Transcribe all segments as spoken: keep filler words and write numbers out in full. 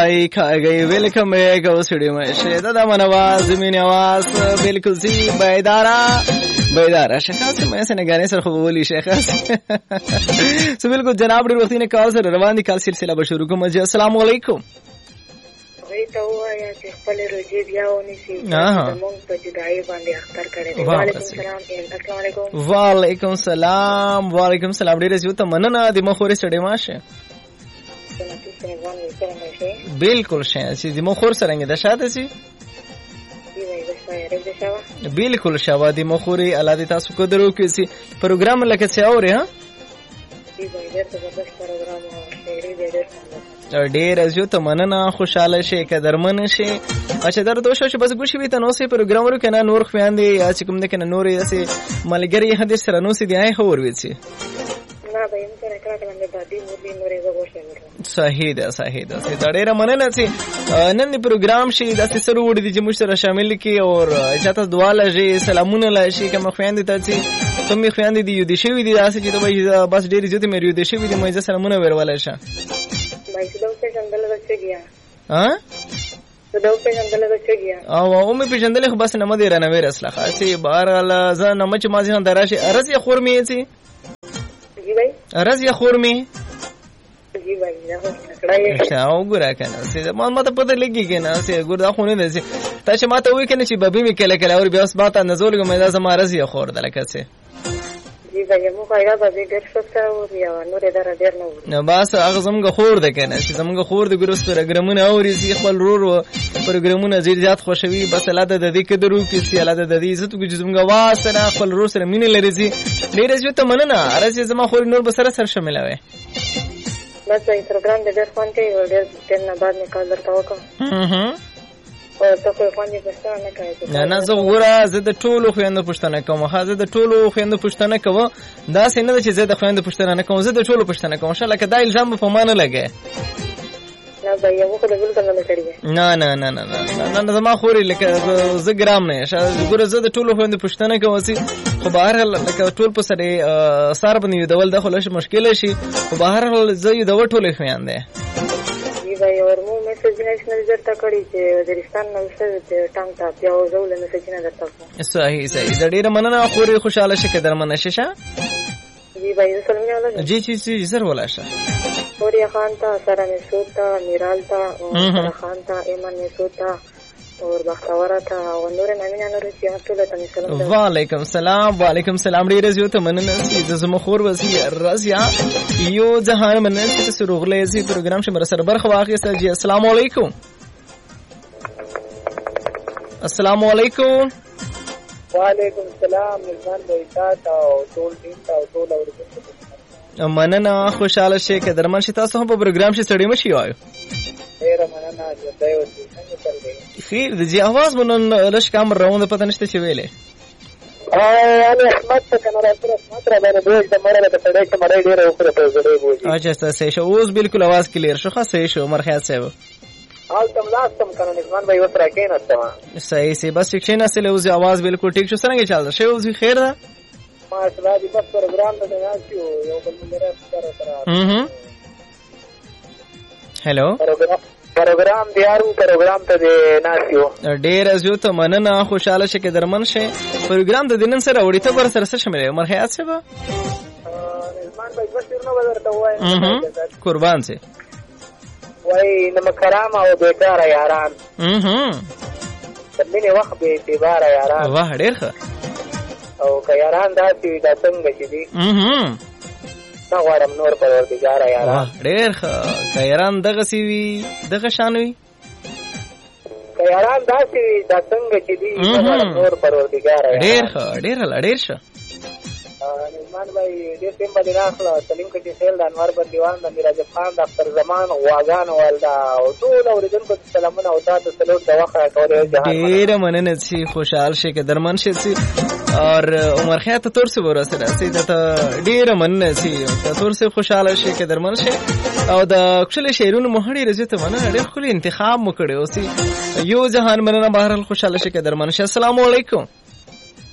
چای کھا گئی ویلکم ہے گو سڑی میں شیدہ دا من آواز زمین آواز بالکل سی بیدارا بیدارا شیخاز میں سے نگانے سر خوب بولی شیخاز سو بالکل جناب ڈر وقتی نے کال سر روان دی کال سلسلہ بشروع کو مجھے السلام علیکم ویتا ہوا یا چې خپل روزي بیا ونیسي زمونږ په جدایي باندې اختر کړی دی. وعلیکم السلام. السلام علیکم. وعلیکم السلام. وعلیکم السلام. ډېر زیاته مننه د مخوري سړی ماشه بالکل شه چې د مخور سره د شاته سي بالکل شوا د مخوري الله دې تاسو کو درو کې سي پروګرام لکه څه اوري ها دی باندې زبردست پروګرام او شعري ډېر ډېر زیاته مننه خوشاله شي قدرمن شي. اچھا در دوشو چې بس ګوشي وي ته نو سي پروګرام ورو کنه نور خويندې یا چې کوم د کنه نور یې سي ملګری هدي سره نو سي دی هي خور وي سي نه به يم کنه کړه کنه د دې مو دې نورې زغوښه صحیح ده صحیح ده سي ډېر مننه سي نن د پروګرام شي د سره وړي دي چې موږ سره شامل کی او چاته دعا لږه سلامونه لاشي کوم خويندې ته سي کوم خويندې دی یو دي شوی دي تاسو چې ته بس ډېر زیاته مې یو دي شوی دي مې سلامونه ورولای شه ها دو په جندل د چګیا او او مې په جندل خو بس نه مده رانه ویر اصله خاصه بهر الله ز نه مچ مازی هم دراشي ارز یا خور مې سي جی بھائی ارز یا خور مې جی بھائی نه کړای اچھا وګورا کنه سي ما ماته پته لګي کنه سي ګور دا خونه ده سي تا چې ماته وې کنه چې ببي مې کله کله اور بیا اوس ماته نزول کوم دا زما ارز یا خور ده لکه سي جی بھائی مو قاعده به ډېر څه او یا نور دره ډېر نه نو بس هغه زموږ خور ده کنه چې زموږ خور د ګروس پروګرامونه اوري سي خپل رور پروګرامونه زیر زیات خوشوي بس الاده د دې کډرو کې سي الاده د دې عزت کو زموږ واسره خپل رور سره مين لري سي ډېر زیاته مننه ارزه زما خور نور به سره سره شاملوي بس این پروګرام د ډېر فن کې او ډېر ټیم نه بعد نکال درته وکم هم او ته خو باندې پښتنه نه کوي نه نه زه وګوره زه د ټولو خويندو پښتنه کوم خا زه د ټولو خويندو پښتنه کوم دا څنګه چې زه د خويندو پښتنه نه کوم زه د ټولو پښتنه کوم شاله کدا الزام په مان نه لګي نه به یو خو د بالکل نه کړی نه نه نه نه نه زما خوري لکه زه ګرام نه شاله وګوره زه د ټولو خويندو پښتنه کوم سي خو بهر لکه ټول په سره سار باندې ډول د خلک مشکل شي خو بهر زه یو د ټولو خويندې भाई और मु मैसेज नेशनल जरता कड़ी छे वजीरिस्तान नो से टांग ता प्याओ जौले मैसेज न जरता सही सही जडीर मनना खोरी खुशाल शे कदर मन शशा जी भाई सलमी वाला जी जी जी सर बोला शा खोरिया खान था सारा में सोता मिराल था और खान था ईमान में सोता और बख्तावरा था और नूर नमीना नूर सिया तो तनी सलाम वालेकुम सलाम वालेकुम सलाम ډیر زیو ته مننه چې د زمو خور وسی رضیا یو جهان مننه چې سروغله سي پروګرام شمر سره برخه واخیسته جی السلام علیکم السلام علیکم وعلیکم السلام مزان بیت او ټول ټیم او ټول اور مننه خوشاله شي که درمن شي تاسو په پروګرام شي سړی مشي وایو ډیر مننه چې دایو څنګه چل دی خیر د جی आवाज مونږ لږ کم راوند پته نشته چې ویلې ا انا احمد څنګه راځره ماتره باندې دوی د مړه د پړې کې مړې ډیر اوپر په زړه وږي اچھا څه شو اوس بالکل आवाज کلیر شو خاصه شو مرخیات صاحب حال تم لاستم کنه نظام به وتر کې نه تمام صحیح سی بس فکشن اصله اوس आवाज بالکل ٹھیک شو څنګه چل رہا شی اوس خیر ده ما سره دې بس پروګرام ته نه کیو یو بل مره سره سره هم هلو پروګرام دیارو پروګرام ته ناسیو ډیر ازو ته مننه خوشاله شې کې درمن شې پروګرام د دینن سره وړي ته بر سره سره شمه مرخیات شه به نظام به بشیر نو ورته وای قربان سي وای نم کرام او بیکاره یاران هم دمنه وخت به اعتبار یاران واه ډیر ښه او که یاران داسې د څنګه چې دي هم دا غواړم نور پروردګار یاران واه ډیر ښه که یاران دغه سی وي دغه شان وي که یاران داسې د څنګه چې دي دا غواړم نور پروردګار یاران ډیر ښه ډیر لا ډیر ښه نظمان بھائی دې سیم باندې راخلا سلیم کچې سیل د انوار بندیوان د میراج خان د اختر زمان غواګان والدا او ټول اوریدونکو سلامونه او تاسو سلام د واخه کوله جهان ډیر مننه سي خوشحال شي کې درمن شي سي اور عمر خیات تور سے ورسه راځي د ډیر مننه سي د تور سے خوشاله شي کې درمن شي او د خپل شعرونو مهړي رځته مننه ډیر خپل انتخاب مکړي او سي یو جهان مننه بهر خوشاله شي کې درمن شي السلام علیکم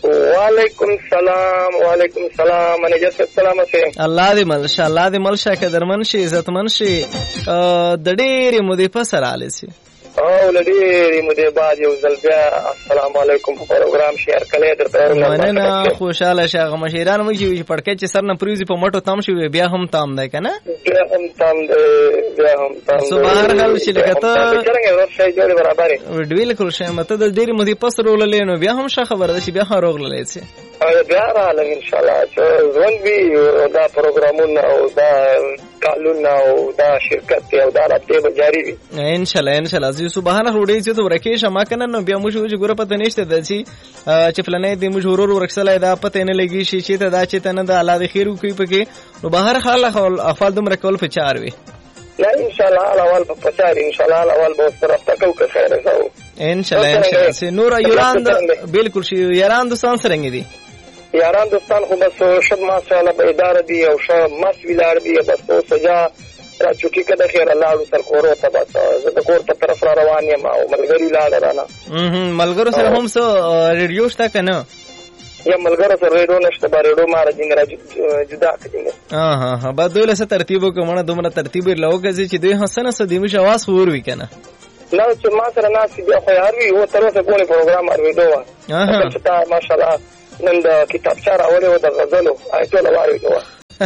وعلیکم السلام. وعلیکم السلام. انا جس السلام علیکم. الله دې ملشه الله دې ملشه قدرمن شي عزتمن شي د ډېرې مودې په سره آلی سي او لډېرې مودې بعد یو ځل بیا السلام علیکم په پروګرام شیر کلی درته مننه خوشحاله شه هغه مشیران موږ چې پړکې چې سر نه پریوزي په مټو تم شي بیا هم تام دی که نه بیا هم تام دی بیا هم تام دی سبحان چې لکه ته څرنګه روغ شی جوړې برابرې بالکل شی مته د ډېرې مودې پس روغللی نو بیا هم ښه خبره ده چې بیا هم روغللی سي بیا راغلم انشاءالله چې ژوند وي دا پروګرامونه او دا کالونه او دا شرکت دی او دا رابطې به جاري وي انشاءالله انشاءالله زه سبحانه روډۍ چې ته ورکې شه ما که نه نو بیا موږ چې ګوره پته نشته ده چې چې فلانی دی موږ ورور ورکسلی دا پته نه لګي شي چې ته دا چې ته نه ده الله دې خیر وکړي پکې نو به هر حال افعال دومره کول په چار وي لا انشاءالله اول په پچار انشاءالله اول به سره تکو که خیر زو انشاءالله انشاءالله نور یاران بالکل شي یاران دوستان څرنګه دي یاران دوستان خو بس شب ماشاءالله په اداره دي او شب مس ویلار دي بس او سجا را چوکي کده خیر الله او سر کورو ته بس زه د کور په طرف را روان یم او ملګری لاړ رانه هم ملګرو سره هم سو ریډیو شته کنه یا ملګرو سره ریډیو نشته با ریډیو مار جنګ را جدا کړي ها ها ها با دوی له ترتیب کومه دومره ترتیب لوګه چې دوی حسنه سدیمه شواس خور وی کنه نو چې ما سره ناس بیا خو یاروي و تر اوسه کومه پروګرام اروي دوه ها چې ماشاءالله نن د کتابچه راوړې و د غزلو آیتونه واروي دوه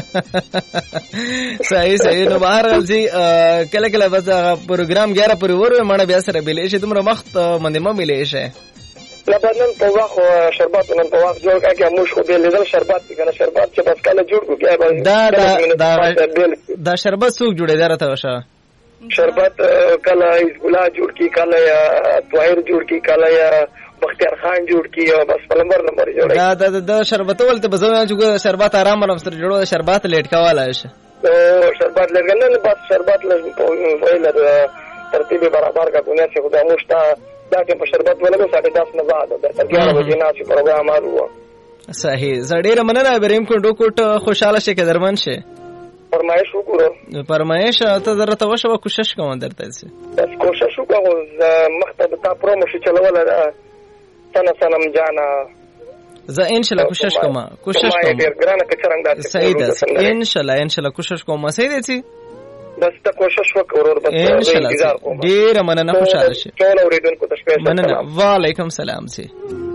صحیح صحیح نو بهر ځي کله کله بس پروګرام ګیاره پورې ورو مړه بیا سره بلې شي دومره وخت باندې ما ملې شي لبنان په وخت شربات نن په وخت جوړ کړه موږ خو به لیدل شربات کنه شربات چې بس کله جوړ کو بیا دا دا دا شربت څوک جوړې درته وشه شربت کله اسګلا جوړ کی کله طاهر جوړ کی کله بختیار خان جوړ کی او بس په نمبر نمبر جوړ دا دا د شربت ولته بزو چې شربت آرام ولم سره جوړو شربت لیټ کواله شه او شربت لګنن بس شربت لږ په ویل ترتیب برابر کا دنیا سے خدا مشتا دا کې په شربت ولګو ساڑھے دس نه بعد د اګیارہ بجې نه چې پروګرام آرو صحیح زړه مننه بریم کو ډوکوټ خوشاله شه کې درمن شه فرمایش وکړو فرمایش ته درته وشو کوشش کوم درته سي بس کوشش وکړو مختب تا پروموشن چلول سنه سنم جانا زه ان شاء الله کوشش کوم کوشش کوم ډیر ګرانه کچرنګ داسې صحیح ده ان شاء الله ان شاء الله کوشش کوم صحیح ده سي بس ته کوشش وکړو بس ان شاء الله ډیر مننه خوشاله شي ټول اوریدونکو ته شپه مننه وعلیکم السلام سي